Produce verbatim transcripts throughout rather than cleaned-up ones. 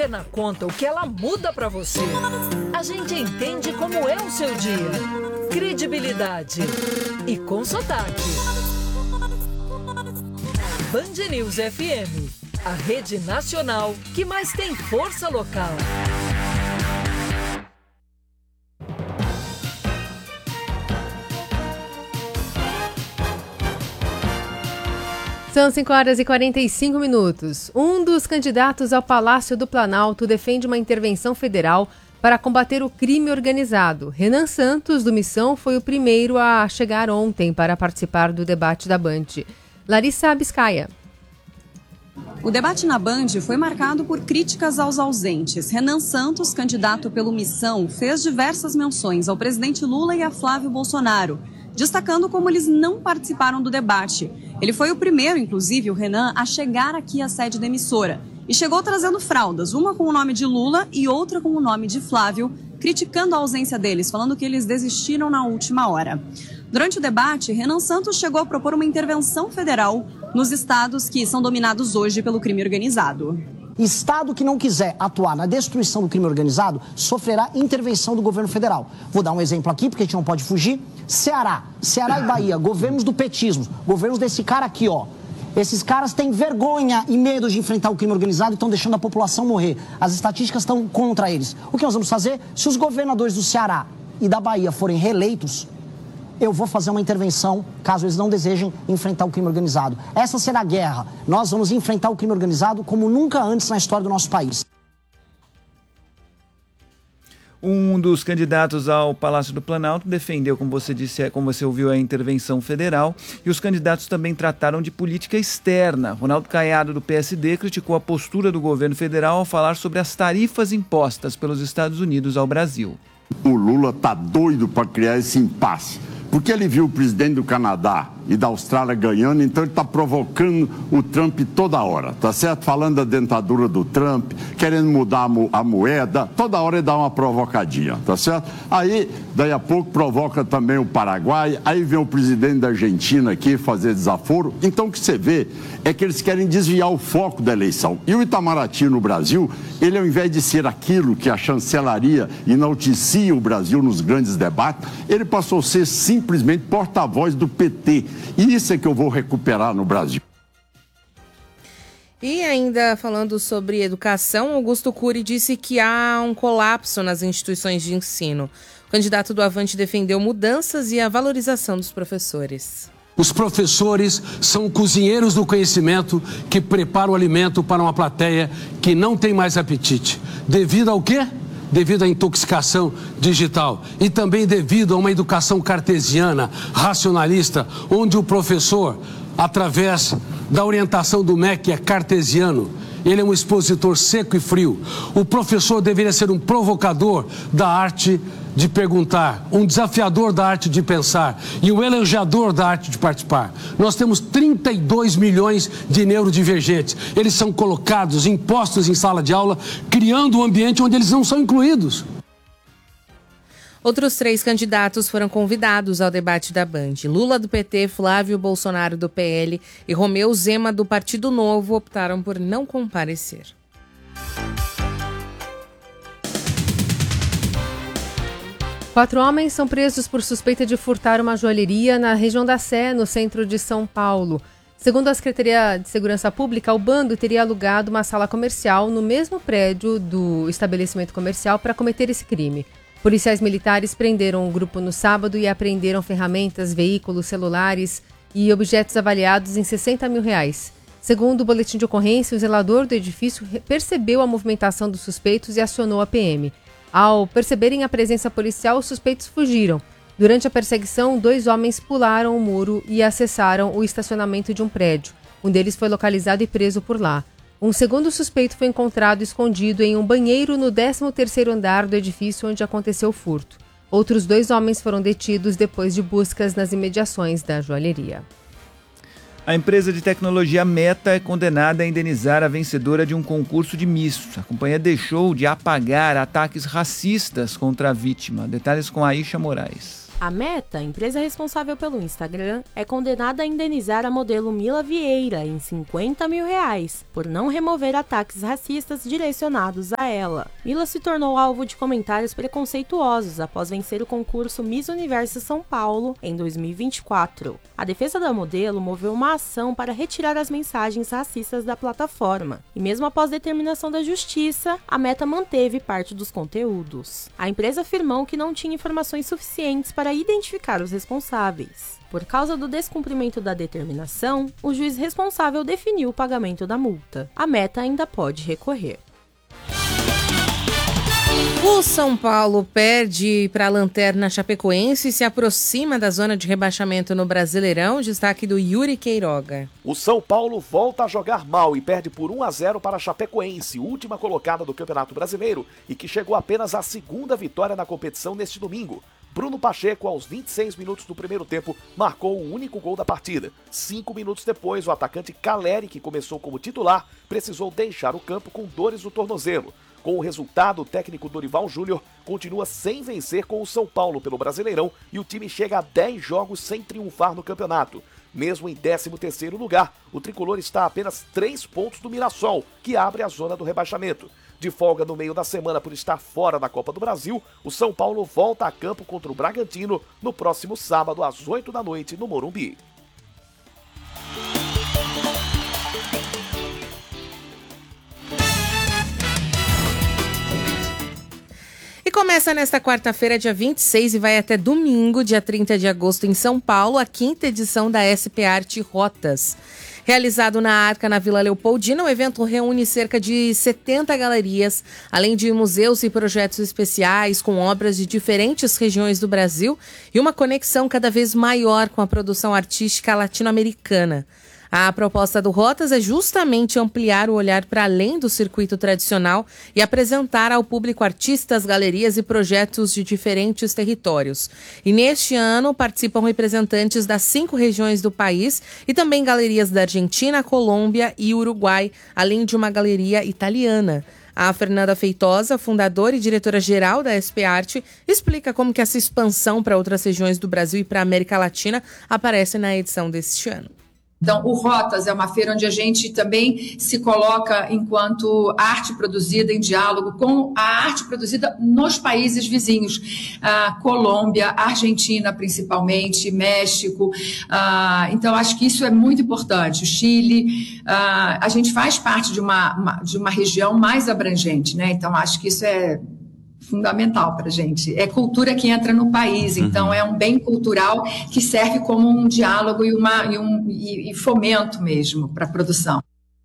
vê na conta o que ela muda para você. A gente entende como é o seu dia. Credibilidade. E com sotaque. Band News F M. A rede nacional que mais tem força local. São cinco horas e quarenta e cinco minutos. Um dos candidatos ao Palácio do Planalto defende uma intervenção federal para combater o crime organizado. Renan Santos, do Missão, foi o primeiro a chegar ontem para participar do debate da Band. Larissa Biscaia. O debate na Band foi marcado por críticas aos ausentes. Renan Santos, candidato pelo Missão, fez diversas menções ao presidente Lula e a Flávio Bolsonaro, destacando como eles não participaram do debate. Ele foi o primeiro, inclusive, o Renan, a chegar aqui à sede da emissora. E chegou trazendo fraldas, uma com o nome de Lula e outra com o nome de Flávio, criticando a ausência deles, falando que eles desistiram na última hora. Durante o debate, Renan Santos chegou a propor uma intervenção federal nos estados que são dominados hoje pelo crime organizado. Estado que não quiser atuar na destruição do crime organizado sofrerá intervenção do governo federal. Vou dar um exemplo aqui, porque a gente não pode fugir. Ceará, Ceará e Bahia, governos do petismo, governos desse cara aqui, ó. Esses caras têm vergonha e medo de enfrentar o crime organizado e estão deixando a população morrer. As estatísticas estão contra eles. O que nós vamos fazer? Se os governadores do Ceará e da Bahia forem reeleitos, eu vou fazer uma intervenção, caso eles não desejem enfrentar o crime organizado. Essa será a guerra. Nós vamos enfrentar o crime organizado como nunca antes na história do nosso país. Um dos candidatos ao Palácio do Planalto defendeu, como você disse, como você ouviu, a intervenção federal, e os candidatos também trataram de política externa. Ronaldo Caiado, do P S D, criticou a postura do governo federal ao falar sobre as tarifas impostas pelos Estados Unidos ao Brasil. O Lula tá doido para criar esse impasse, porque ele viu o presidente do Canadá e da Austrália ganhando, então ele está provocando o Trump toda hora, tá certo? Falando da dentadura do Trump, querendo mudar a, mo- a moeda, toda hora ele dá uma provocadinha, tá certo? Aí, daí a pouco, provoca também o Paraguai, aí vem o presidente da Argentina aqui fazer desaforo. Então o que você vê é que eles querem desviar o foco da eleição. E o Itamaraty no Brasil, ele ao invés de ser aquilo que a chancelaria enaltecia o Brasil nos grandes debates, ele passou a ser simplesmente porta-voz do P T. E isso é que eu vou recuperar no Brasil. E ainda falando sobre educação, Augusto Cury disse que há um colapso nas instituições de ensino. O candidato do Avante defendeu mudanças e a valorização dos professores. Os professores são cozinheiros do conhecimento que preparam o alimento para uma plateia que não tem mais apetite. Devido ao quê? Devido à intoxicação digital e também devido a uma educação cartesiana, racionalista, onde o professor, através da orientação do M E C, que é cartesiano, ele é um expositor seco e frio. O professor deveria ser um provocador da arte de perguntar, um desafiador da arte de pensar e um elogiador da arte de participar. Nós temos trinta e dois milhões de neurodivergentes. Eles são colocados, impostos em sala de aula, criando um ambiente onde eles não são incluídos. Outros três candidatos foram convidados ao debate da Band. Lula, do P T, Flávio Bolsonaro, do P L e Romeu Zema, do Partido Novo, optaram por não comparecer. Quatro homens são presos por suspeita de furtar uma joalheria na região da Sé, no centro de São Paulo. Segundo a Secretaria de Segurança Pública, o bando teria alugado uma sala comercial no mesmo prédio do estabelecimento comercial para cometer esse crime. Policiais militares prenderam o grupo no sábado e apreenderam ferramentas, veículos, celulares e objetos avaliados em sessenta mil reais. Segundo o boletim de ocorrência, o zelador do edifício percebeu a movimentação dos suspeitos e acionou a P M. Ao perceberem a presença policial, os suspeitos fugiram. Durante a perseguição, dois homens pularam o muro e acessaram o estacionamento de um prédio. Um deles foi localizado e preso por lá. Um segundo suspeito foi encontrado escondido em um banheiro no décimo terceiro andar do edifício onde aconteceu o furto. Outros dois homens foram detidos depois de buscas nas imediações da joalheria. A empresa de tecnologia Meta é condenada a indenizar a vencedora de um concurso de Miss. A companhia deixou de apagar ataques racistas contra a vítima. Detalhes com Aisha Moraes. A Meta, empresa responsável pelo Instagram, é condenada a indenizar a modelo Mila Vieira em cinquenta mil reais por não remover ataques racistas direcionados a ela. Mila se tornou alvo de comentários preconceituosos após vencer o concurso Miss Universo São Paulo em dois mil e vinte e quatro. A defesa da modelo moveu uma ação para retirar as mensagens racistas da plataforma, e mesmo após determinação da justiça, a Meta manteve parte dos conteúdos. A empresa afirmou que não tinha informações suficientes para identificar os responsáveis. Por causa do descumprimento da determinação, o juiz responsável definiu o pagamento da multa. A Meta ainda pode recorrer. O São Paulo perde para a Lanterna Chapecoense e se aproxima da zona de rebaixamento no Brasileirão. Destaque do Yuri Queiroga. O São Paulo volta a jogar mal e perde por um a zero para a Chapecoense, última colocada do Campeonato Brasileiro e que chegou apenas à segunda vitória na competição neste domingo. Bruno Pacheco, aos vinte e seis minutos do primeiro tempo, marcou o único gol da partida. Cinco minutos depois, o atacante Caleri, que começou como titular, precisou deixar o campo com dores no tornozelo. Com o resultado, o técnico Dorival Júnior continua sem vencer com o São Paulo pelo Brasileirão e o time chega a dez jogos sem triunfar no campeonato. Mesmo em décimo terceiro lugar, o tricolor está a apenas três pontos do Mirassol, que abre a zona do rebaixamento. De folga no meio da semana por estar fora da Copa do Brasil, o São Paulo volta a campo contra o Bragantino no próximo sábado às oito da noite no Morumbi. E começa nesta quarta-feira, dia vinte e seis, e vai até domingo, dia trinta de agosto, em São Paulo, a quinta edição da S P Arte Rotas. Realizado na Arca, na Vila Leopoldina, o evento reúne cerca de setenta galerias, além de museus e projetos especiais com obras de diferentes regiões do Brasil e uma conexão cada vez maior com a produção artística latino-americana. A proposta do Rotas é justamente ampliar o olhar para além do circuito tradicional e apresentar ao público artistas, galerias e projetos de diferentes territórios. E neste ano participam representantes das cinco regiões do país e também galerias da Argentina, Colômbia e Uruguai, além de uma galeria italiana. A Fernanda Feitosa, fundadora e diretora-geral da S P Arte, explica como que essa expansão para outras regiões do Brasil e para a América Latina aparece na edição deste ano. Então, o Rotas é uma feira onde a gente também se coloca enquanto arte produzida em diálogo com a arte produzida nos países vizinhos, a Colômbia, Argentina principalmente, México. Ah, então, acho que isso é muito importante. O Chile, ah, a gente faz parte de uma, uma, de uma região mais abrangente, né? Então, acho que isso é fundamental para a gente. É cultura que entra no país, então uhum. é um bem cultural que serve como um diálogo e, uma, e, um, e, e fomento mesmo para a produção.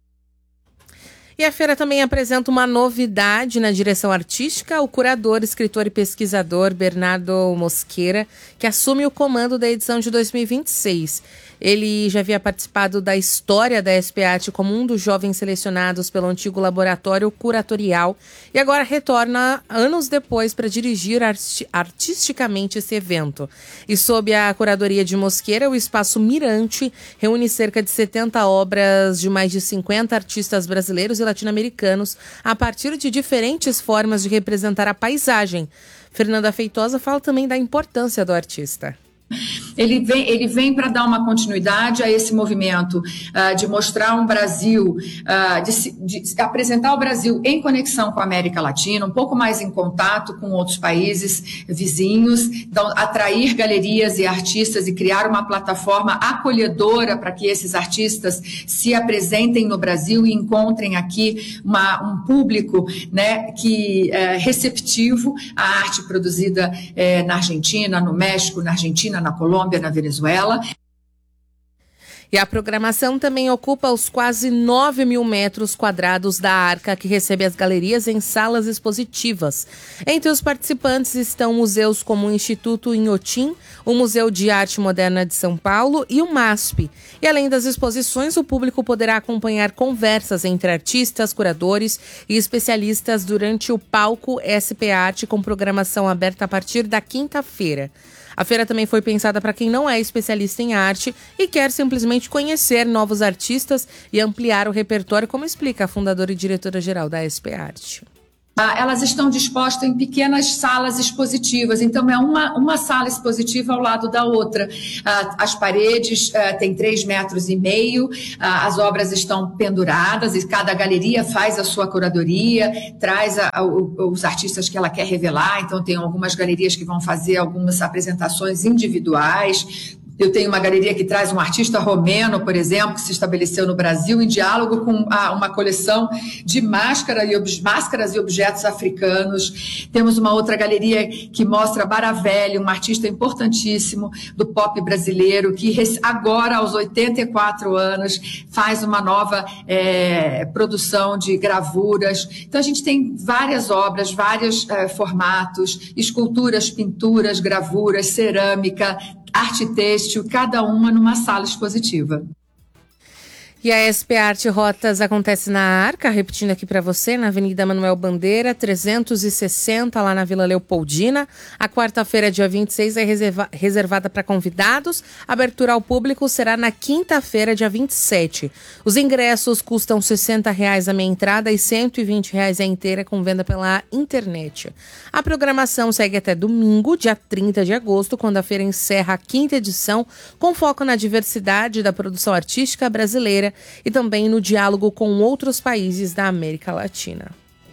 E a feira também apresenta uma novidade na direção artística, o curador, escritor e pesquisador Bernardo Mosqueira, que assume o comando da edição de dois mil e vinte e seis. Ele já havia participado da história da S P Arte como um dos jovens selecionados pelo antigo laboratório curatorial e agora retorna anos depois para dirigir arti- artisticamente esse evento. E sob a curadoria de Mosqueira, o Espaço Mirante reúne cerca de setenta obras de mais de cinquenta artistas brasileiros e latino-americanos a partir de diferentes formas de representar a paisagem. Fernanda Feitosa fala também da importância do artista. Ele vem, ele vem para dar uma continuidade a esse movimento uh, de mostrar um Brasil, uh, de, de apresentar o Brasil em conexão com a América Latina, um pouco mais em contato com outros países vizinhos, então, atrair galerias e artistas e criar uma plataforma acolhedora para que esses artistas se apresentem no Brasil e encontrem aqui uma, um público, né, que é receptivo à arte produzida é, na Argentina, no México, na Argentina, na Colômbia, na Venezuela. E a programação também ocupa os quase nove mil metros quadrados da Arca, que recebe as galerias em salas expositivas. Entre os participantes estão museus como o Instituto Inhotim, o Museu de Arte Moderna de São Paulo e o MASP. E além das exposições, o público poderá acompanhar conversas entre artistas, curadores e especialistas durante o palco S P Arte, com programação aberta a partir da quinta-feira. A feira também foi pensada para quem não é especialista em arte e quer simplesmente conhecer novos artistas e ampliar o repertório, como explica a fundadora e diretora-geral da S P Arte. Elas estão dispostas em pequenas salas expositivas, então é uma, uma sala expositiva ao lado da outra. As paredes têm três metros e meio, as obras estão penduradas e cada galeria faz a sua curadoria, traz a, a, os artistas que ela quer revelar, então tem algumas galerias que vão fazer algumas apresentações individuais. Eu tenho uma galeria que traz um artista romeno, por exemplo, que se estabeleceu no Brasil em diálogo com a, uma coleção de máscara e ob, máscaras e objetos africanos. Temos uma outra galeria que mostra Baravelli, um artista importantíssimo do pop brasileiro, que agora, aos oitenta e quatro anos, faz uma nova é, produção de gravuras. Então, a gente tem várias obras, vários é, formatos, esculturas, pinturas, gravuras, cerâmica, arte têxtil, cada uma numa sala expositiva. E a S P Arte Rotas acontece na Arca, repetindo aqui para você, na Avenida Manuel Bandeira, trezentos e sessenta, lá na Vila Leopoldina. A quarta-feira, dia vinte e seis, é reserva- reservada para convidados. A abertura ao público será na quinta-feira, dia vinte e sete. Os ingressos custam sessenta reais a meia entrada e cento e vinte reais a inteira, com venda pela internet. A programação segue até domingo, dia trinta de agosto, quando a feira encerra a quinta edição, com foco na diversidade da produção artística brasileira e também no diálogo com outros países da América Latina.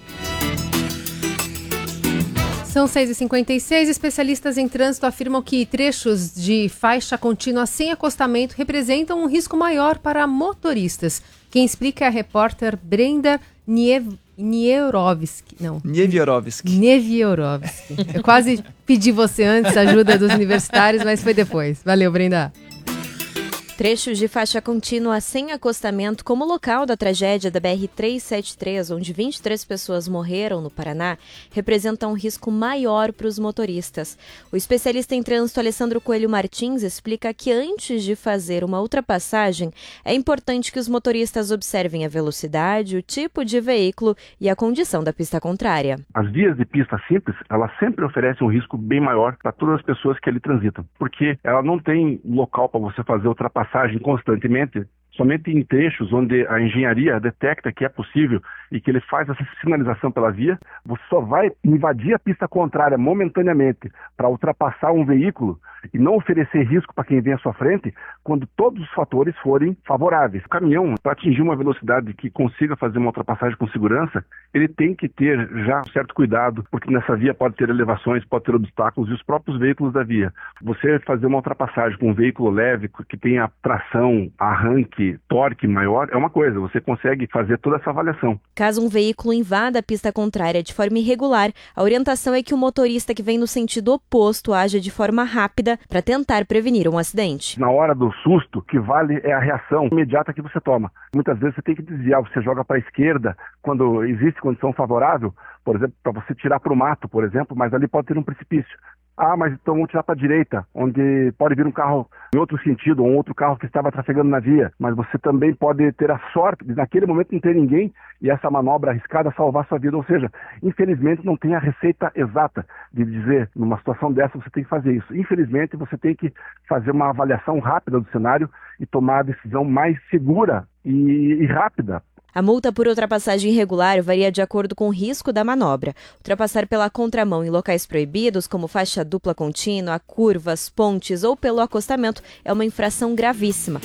São seis e cinquenta e seis. Especialistas em trânsito afirmam que trechos de faixa contínua sem acostamento representam um risco maior para motoristas. Quem explica é a repórter Brenda Niev... Nierovski. Não. Nieviorovski. Nieviorovski. Eu quase pedi você antes, a ajuda dos universitários, mas foi depois. Valeu, Brenda. Trechos de faixa contínua sem acostamento, como o local da tragédia da B R trezentos e setenta e três, onde vinte e três pessoas morreram no Paraná, representam um risco maior para os motoristas. O especialista em trânsito Alessandro Coelho Martins explica que antes de fazer uma ultrapassagem, é importante que os motoristas observem a velocidade, o tipo de veículo e a condição da pista contrária. As vias de pista simples, elas sempre oferecem um risco bem maior para todas as pessoas que ali transitam, porque ela não tem local para você fazer ultrapassagem constantemente, somente em trechos onde a engenharia detecta que é possível e que ele faz essa sinalização pela via. Você só vai invadir a pista contrária momentaneamente para ultrapassar um veículo e não oferecer risco para quem vem à sua frente quando todos os fatores forem favoráveis. O caminhão, para atingir uma velocidade que consiga fazer uma ultrapassagem com segurança, ele tem que ter já um certo cuidado, porque nessa via pode ter elevações, pode ter obstáculos e os próprios veículos da via. Você fazer uma ultrapassagem com um veículo leve, que tenha tração, arranque, torque maior, é uma coisa, você consegue fazer toda essa avaliação. Caso um veículo invada a pista contrária de forma irregular, a orientação é que o motorista que vem no sentido oposto haja de forma rápida para tentar prevenir um acidente. Na hora do susto, o que vale é a reação imediata que você toma. Muitas vezes você tem que desviar, você joga para a esquerda quando existe condição favorável, por exemplo, para você tirar para o mato, por exemplo, mas ali pode ter um precipício. Ah, mas então vamos tirar para a direita, onde pode vir um carro em outro sentido, ou um outro carro que estava trafegando na via. Mas você também pode ter a sorte de naquele momento não ter ninguém e essa manobra arriscada salvar sua vida. Ou seja, infelizmente não tem a receita exata de dizer, numa situação dessa você tem que fazer isso. Infelizmente você tem que fazer uma avaliação rápida do cenário e tomar a decisão mais segura e, e rápida. A multa por ultrapassagem irregular varia de acordo com o risco da manobra. Ultrapassar pela contramão em locais proibidos, como faixa dupla contínua, curvas, pontes ou pelo acostamento, é uma infração gravíssima.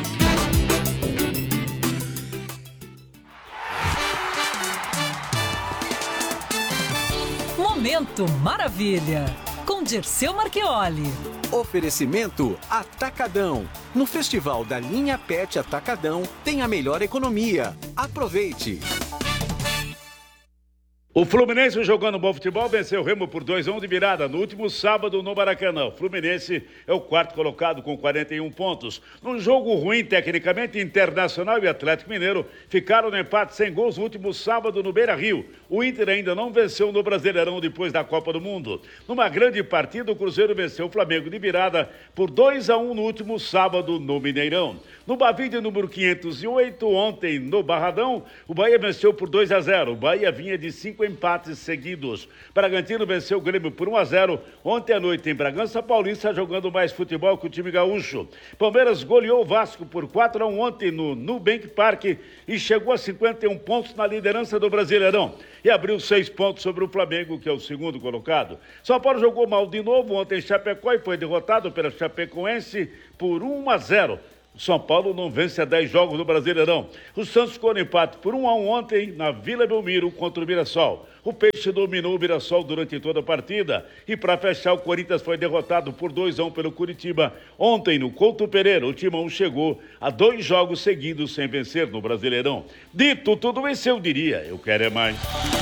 Momento Maravilha, com Dirceu Marchioli. Oferecimento Atacadão. No Festival da Linha Pet Atacadão tem a melhor economia. Aproveite! O Fluminense, jogando bom futebol, venceu o Remo por dois a um de virada no último sábado no Maracanã. O Fluminense é o quarto colocado com quarenta e um pontos. Num jogo ruim tecnicamente, Internacional e Atlético Mineiro ficaram no empate sem gols no último sábado no Beira-Rio. O Inter ainda não venceu no Brasileirão depois da Copa do Mundo. Numa grande partida, o Cruzeiro venceu o Flamengo de virada por dois a um no último sábado no Mineirão. No Bavide, número quinhentos e oito, ontem no Barradão, o Bahia venceu por dois a zero. O Bahia vinha de cinco cinco empates seguidos. Bragantino venceu o Grêmio por um a zero ontem à noite em Bragança Paulista, jogando mais futebol que o time gaúcho. Palmeiras goleou o Vasco por quatro a um ontem no Nubank Park e chegou a cinquenta e um pontos na liderança do Brasileirão. E abriu seis pontos sobre o Flamengo, que é o segundo colocado. São Paulo jogou mal de novo ontem em Chapecó e foi derrotado pela Chapecoense por um a zero. O São Paulo não vence há dez jogos no Brasileirão. O Santos ficou no empate por um a um ontem na Vila Belmiro contra o Mirassol. O Peixe dominou o Mirassol durante toda a partida. E para fechar, o Corinthians foi derrotado por dois a um pelo Curitiba. Ontem, no Couto Pereira, o Timão chegou a dois jogos seguidos sem vencer no Brasileirão. Dito tudo isso, eu diria, eu quero é mais.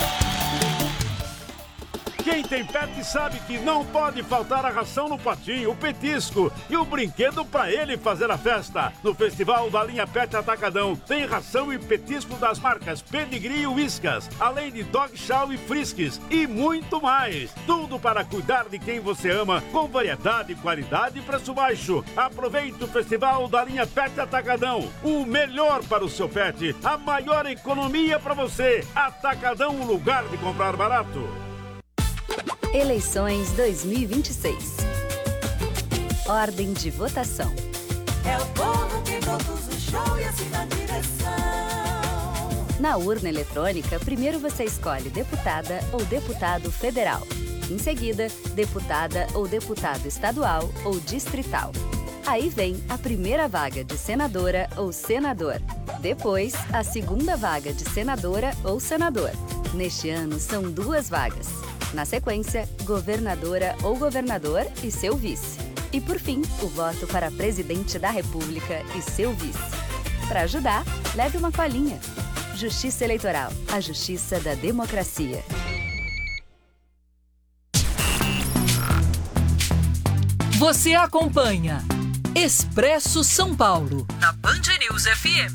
Quem tem pet sabe que não pode faltar a ração no potinho, o petisco e o brinquedo para ele fazer a festa. No Festival da Linha Pet Atacadão tem ração e petisco das marcas Pedigree e Whiskas, além de Dog Chow e Friskies e muito mais. Tudo para cuidar de quem você ama, com variedade, qualidade e preço baixo. Aproveite o Festival da Linha Pet Atacadão, o melhor para o seu pet, a maior economia para você. Atacadão, um lugar de comprar barato. Eleições dois mil e vinte e seis. Ordem de votação. É o povo que produz o show e assina a direção. Na urna eletrônica, primeiro você escolhe deputada ou deputado federal. Em seguida, deputada ou deputado estadual ou distrital. Aí vem a primeira vaga de senadora ou senador. Depois, a segunda vaga de senadora ou senador. Neste ano, são duas vagas. Na sequência, governadora ou governador e seu vice. E por fim, o voto para presidente da República e seu vice. Para ajudar, leve uma colinha. Justiça Eleitoral, a justiça da democracia. Você acompanha Expresso São Paulo, na Band News F M.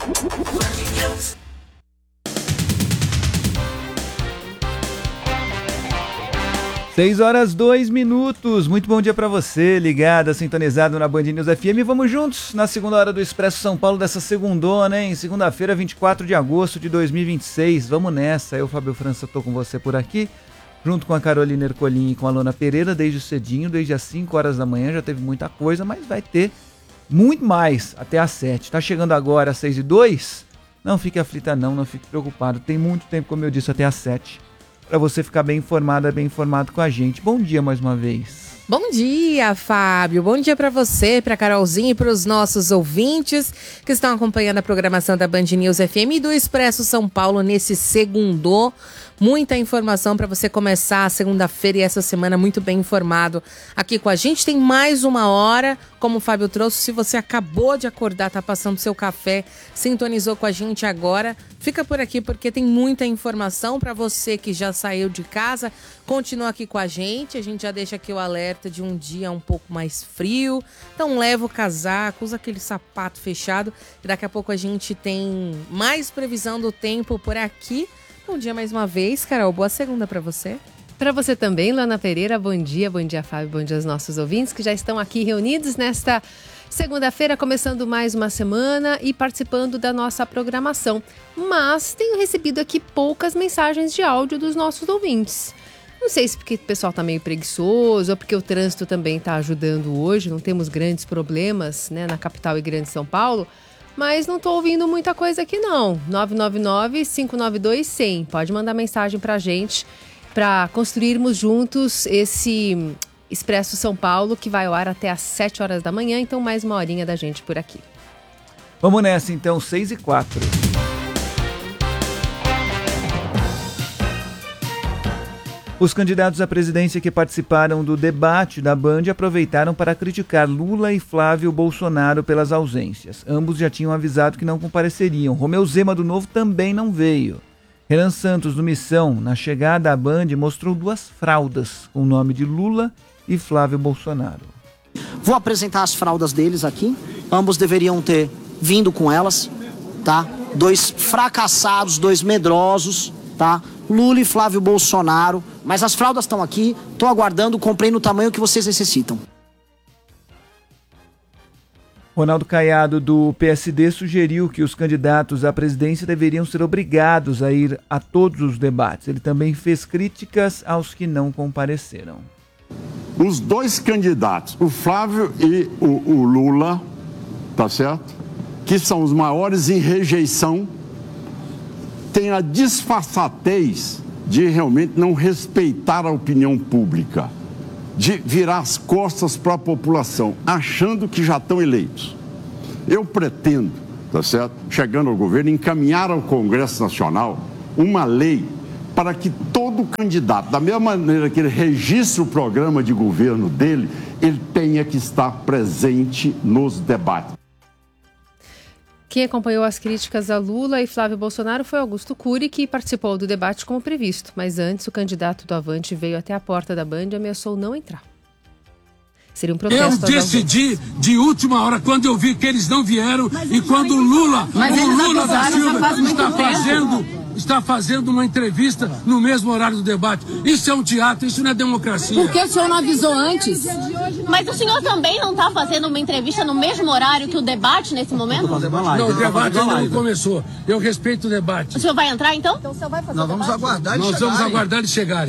seis horas, dois minutos. Muito bom dia para você, ligado, sintonizado na Band News F M. Vamos juntos na segunda hora do Expresso São Paulo dessa segundona, hein? Segunda-feira, vinte e quatro de agosto de dois mil e vinte e seis. Vamos nessa. Eu, Fábio França, tô com você por aqui, junto com a Carolina Ercolim e com a Lona Pereira, desde cedinho, desde as cinco horas da manhã. Já teve muita coisa, mas vai ter muito mais até às sete. Tá chegando agora às seis e dois? Não fique aflita não, não fique preocupado. Tem muito tempo, como eu disse, até às sete. Para você ficar bem informada, bem informado com a gente. Bom dia mais uma vez. Bom dia, Fábio. Bom dia para você, para Carolzinha e para os nossos ouvintes que estão acompanhando a programação da Band News F M e do Expresso São Paulo nesse segundo. Muita informação para você começar a segunda-feira e essa semana muito bem informado aqui com a gente. Tem mais uma hora, como o Fábio trouxe. Se você acabou de acordar, tá passando seu café, sintonizou com a gente agora, fica por aqui porque tem muita informação para você que já saiu de casa. Continua aqui com a gente. A gente já deixa aqui o alerta de um dia um pouco mais frio. Então leva o casaco, usa aquele sapato fechado. E daqui a pouco a gente tem mais previsão do tempo por aqui. Bom dia mais uma vez, Carol. Boa segunda para você. Para você também, Lana Pereira. Bom dia, bom dia, Fábio. Bom dia aos nossos ouvintes que já estão aqui reunidos nesta segunda-feira, começando mais uma semana e participando da nossa programação. Mas tenho recebido aqui poucas mensagens de áudio dos nossos ouvintes. Não sei se porque o pessoal está meio preguiçoso ou porque o trânsito também está ajudando hoje. Não temos grandes problemas, né, na capital e grande São Paulo. Mas não estou ouvindo muita coisa aqui não. nove nove nove, cinco nove dois, um zero zero. Pode mandar mensagem para a gente para construirmos juntos esse Expresso São Paulo que vai ao ar até às sete horas da manhã. Então mais uma horinha da gente por aqui. Vamos nessa então, seis e quatro. Os candidatos à presidência que participaram do debate da Band aproveitaram para criticar Lula e Flávio Bolsonaro pelas ausências. Ambos já tinham avisado que não compareceriam. Romeu Zema do Novo também não veio. Renan Santos, do Missão, na chegada à Band, mostrou duas fraldas com o nome de Lula e Flávio Bolsonaro. Vou apresentar as fraldas deles aqui. Ambos deveriam ter vindo com elas, tá? Dois fracassados, dois medrosos, tá? Lula e Flávio Bolsonaro. Mas as fraldas estão aqui, estou aguardando, comprei no tamanho que vocês necessitam. Ronaldo Caiado, do P S D, sugeriu que os candidatos à presidência deveriam ser obrigados a ir a todos os debates. Ele também fez críticas aos que não compareceram. Os dois candidatos, o Flávio e o, o Lula, tá certo? Que são os maiores em rejeição, têm a disfarçatez de realmente não respeitar a opinião pública, de virar as costas para a população, achando que já estão eleitos. Eu pretendo, tá certo, chegando ao governo, encaminhar ao Congresso Nacional uma lei para que todo candidato, da mesma maneira que ele registre o programa de governo dele, ele tenha que estar presente nos debates. Quem acompanhou as críticas a Lula e Flávio Bolsonaro foi Augusto Cury, que participou do debate como previsto. Mas antes, o candidato do Avante veio até a porta da Band e ameaçou não entrar. Seria um protesto. Eu decidi de última hora, quando eu vi que eles não vieram, mas e quando o Lula, o Lula da Silva está fazendo, está fazendo uma entrevista no mesmo horário do debate. Isso é um teatro, isso não é democracia. Por que o senhor não avisou antes? Mas o senhor também não está fazendo uma entrevista no mesmo horário que o debate nesse momento? Não, o debate ainda não começou. Eu respeito o debate. O senhor vai entrar então? Então o senhor vai fazer Nós vamos aguardar eles chegarem. Nós vamos aguardar eles chegarem.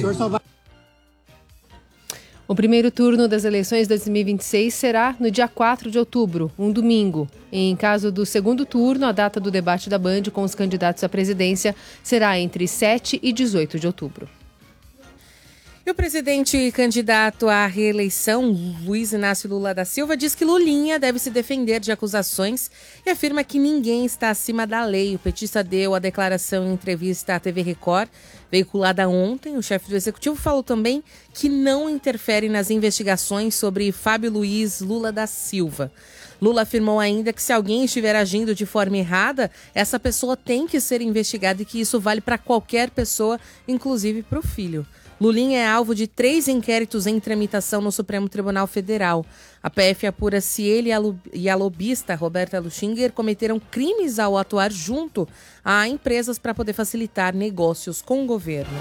O primeiro turno das eleições de dois mil e vinte e seis será no dia quatro de outubro, um domingo. Em caso do segundo turno, a data do debate da Band com os candidatos à presidência será entre sete e dezoito de outubro. E o presidente candidato à reeleição, Luiz Inácio Lula da Silva, diz que Lulinha deve se defender de acusações e afirma que ninguém está acima da lei. O petista deu a declaração em entrevista à T V Record, veiculada ontem. O chefe do executivo falou também que não interfere nas investigações sobre Fábio Luiz Lula da Silva. Lula afirmou ainda que se alguém estiver agindo de forma errada, essa pessoa tem que ser investigada e que isso vale para qualquer pessoa, inclusive para o filho. Lulinha é alvo de três inquéritos em tramitação no Supremo Tribunal Federal. A P F apura se ele e a lobista Roberta Luxinger cometeram crimes ao atuar junto a empresas para poder facilitar negócios com o governo.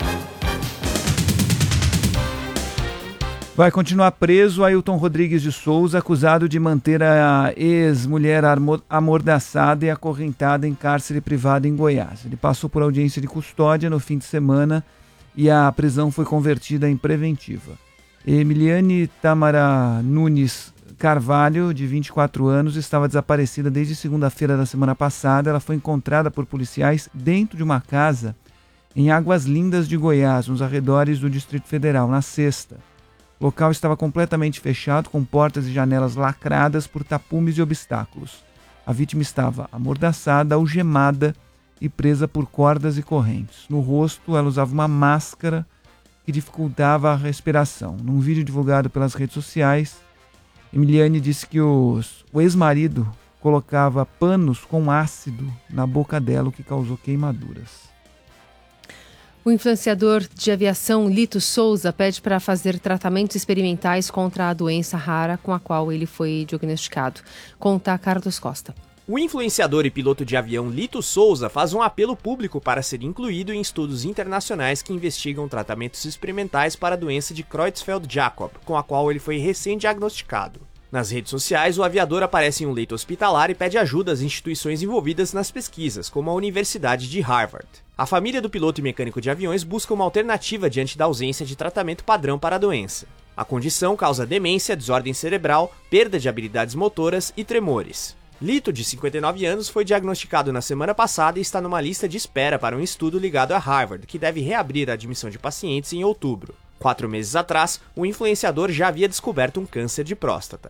Vai continuar preso Ailton Rodrigues de Souza, acusado de manter a ex-mulher amordaçada e acorrentada em cárcere privado em Goiás. Ele passou por audiência de custódia no fim de semana e a prisão foi convertida em preventiva. Emiliane Tamara Nunes Carvalho, de vinte e quatro anos, estava desaparecida desde segunda-feira da semana passada. Ela foi encontrada por policiais dentro de uma casa em Águas Lindas de Goiás, nos arredores do Distrito Federal, na sexta. O local estava completamente fechado, com portas e janelas lacradas por tapumes e obstáculos. A vítima estava amordaçada, algemada e presa por cordas e correntes. No rosto, ela usava uma máscara que dificultava a respiração. Num vídeo divulgado pelas redes sociais, Emiliane disse que os, o ex-marido colocava panos com ácido na boca dela, o que causou queimaduras. O influenciador de aviação Lito Souza pede para fazer tratamentos experimentais contra a doença rara com a qual ele foi diagnosticado. Conta Carlos Costa. O influenciador e piloto de avião Lito Souza faz um apelo público para ser incluído em estudos internacionais que investigam tratamentos experimentais para a doença de Creutzfeldt-Jakob, com a qual ele foi recém-diagnosticado. Nas redes sociais, o aviador aparece em um leito hospitalar e pede ajuda às instituições envolvidas nas pesquisas, como a Universidade de Harvard. A família do piloto e mecânico de aviões busca uma alternativa diante da ausência de tratamento padrão para a doença. A condição causa demência, desordem cerebral, perda de habilidades motoras e tremores. Lito, de cinquenta e nove anos, foi diagnosticado na semana passada e está numa lista de espera para um estudo ligado a Harvard, que deve reabrir a admissão de pacientes em outubro. Quatro meses atrás, o influenciador já havia descoberto um câncer de próstata.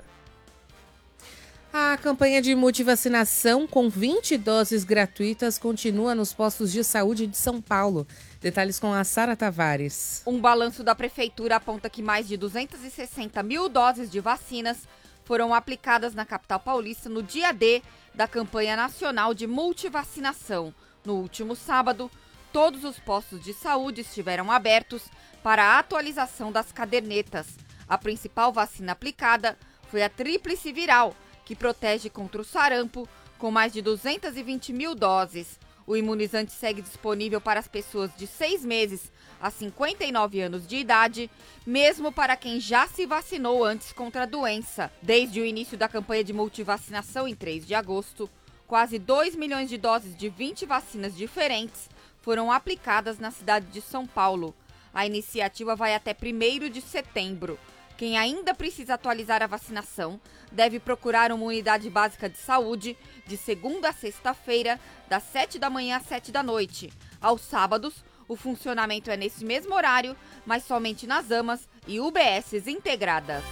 A campanha de multivacinação com vinte doses gratuitas continua nos postos de saúde de São Paulo. Detalhes com a Sara Tavares. Um balanço da prefeitura aponta que mais de duzentas e sessenta mil doses de vacinas foram aplicadas na capital paulista no dia D da campanha nacional de multivacinação. No último sábado, todos os postos de saúde estiveram abertos para a atualização das cadernetas. A principal vacina aplicada foi a tríplice viral, que protege contra o sarampo, com mais de duzentas e vinte mil doses. O imunizante segue disponível para as pessoas de seis meses a cinquenta e nove anos de idade, mesmo para quem já se vacinou antes contra a doença. Desde o início da campanha de multivacinação em três de agosto, quase dois milhões de doses de vinte vacinas diferentes foram aplicadas na cidade de São Paulo. A iniciativa vai até primeiro de setembro. Quem ainda precisa atualizar a vacinação deve procurar uma unidade básica de saúde de segunda a sexta-feira, das sete da manhã às sete da noite. Aos sábados, o funcionamento é nesse mesmo horário, mas somente nas AMAs e U B Ss integradas.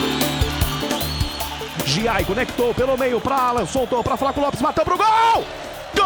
Giai conectou pelo meio para Alan, soltou para Flávio Lopes, matou pro gol!